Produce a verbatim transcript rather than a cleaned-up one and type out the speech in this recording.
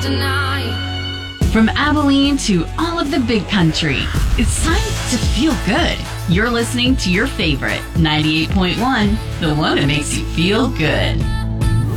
deny. From Abilene to all of the big country, it's time to feel good. You're listening to your favorite ninety-eight point one, the one that makes you feel good.